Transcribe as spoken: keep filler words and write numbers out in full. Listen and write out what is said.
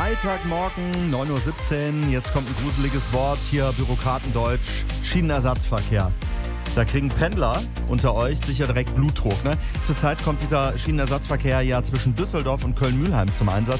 Freitagmorgen, neun Uhr siebzehn. Jetzt kommt ein gruseliges Wort hier, Bürokratendeutsch, Schienenersatzverkehr. Da kriegen Pendler unter euch sicher direkt Blutdruck. Ne? Zurzeit kommt dieser Schienenersatzverkehr ja zwischen Düsseldorf und Köln-Mülheim zum Einsatz.